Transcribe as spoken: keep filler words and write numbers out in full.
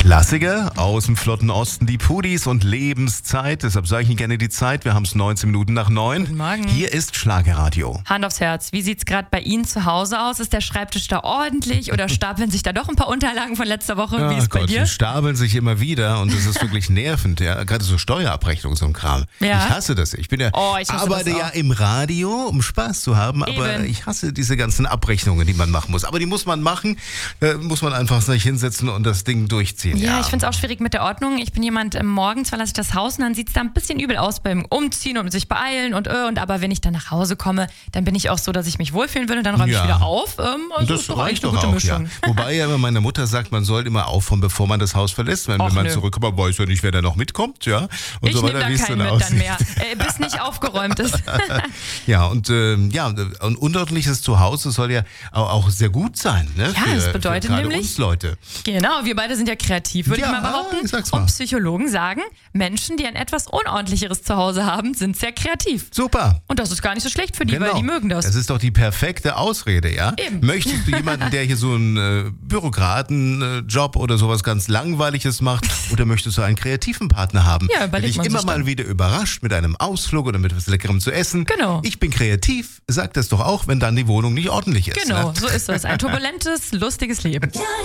Klassiker aus dem flotten Osten, die Pudis und Lebenszeit. Deshalb sage ich Ihnen gerne die Zeit. Wir haben es neunzehn Minuten nach neun. Guten Morgen. Hier ist Schlagerradio. Hand aufs Herz, wie sieht's gerade bei Ihnen zu Hause aus? Ist der Schreibtisch da ordentlich oder stapeln sich da doch ein paar Unterlagen von letzter Woche? Ja, wie ist bei Gott, dir? die stapeln sich immer wieder und das ist wirklich nervend. Ja? Gerade so Steuerabrechnung, so ein Kram. Ja. Ich hasse das. Ich bin ja, Oh, ich hasse arbeite das ja auch. im Radio, um Spaß zu haben, aber Eben. ich hasse diese ganzen Abrechnungen, die man machen muss. Aber die muss man machen, da muss man einfach sich hinsetzen und das Ding durchziehen. Ja, Ja, ich finde es auch schwierig mit der Ordnung. Ich bin jemand, ähm, morgens verlasse ich das Haus und dann sieht es da ein bisschen übel aus beim Umziehen und sich beeilen und äh, und aber wenn ich dann nach Hause komme, dann bin ich auch so, dass ich mich wohlfühlen will und dann räume Ja. ich wieder auf. Ähm, also Das ist doch reicht eigentlich doch eine gute auch, ja. Mischung. Wobei ja immer meine Mutter sagt, man soll immer aufräumen, bevor man das Haus verlässt. Wenn, Och, wenn man nö. zurückkommt, man weiß ja nicht, wer da noch mitkommt, ja. Und Ich so nehme weiter, da wie es keinen dann mit dann aussieht. mehr, äh, bis nicht aufgeräumt ist. Ja, und ähm, ja, ein unordentliches Zuhause soll ja auch, auch sehr gut sein, ne? Ja, das bedeutet für gerade nämlich- uns Leute. Genau, wir beide sind ja kreativ, würde Ja, ich mal behaupten. ich sag's mal. Und Psychologen sagen, Menschen, die ein etwas unordentlicheres Zuhause haben, sind sehr kreativ. Super. Und das ist gar nicht so schlecht für die, Genau. weil die mögen das. Das ist doch die perfekte Ausrede, ja? Eben. Möchtest du jemanden, der hier so einen äh, Bürokratenjob oder sowas ganz Langweiliges macht, oder möchtest du einen kreativen Partner haben, Ja, der überlegt dich man immer sich mal dann. wieder überrascht mit einem Ausflug oder mit etwas Leckerem zu essen? Genau. Ich bin kreativ, sag das doch auch, wenn dann die Wohnung nicht ordentlich ist. Genau, Ne? so ist das. Ein turbulentes, lustiges Leben.